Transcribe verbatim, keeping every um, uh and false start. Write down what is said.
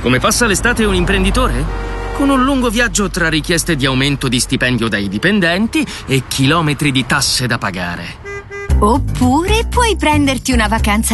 Come passa l'estate un imprenditore? Con un lungo viaggio tra richieste di aumento di stipendio dai dipendenti e chilometri di tasse da pagare. Oppure puoi prenderti una vacanza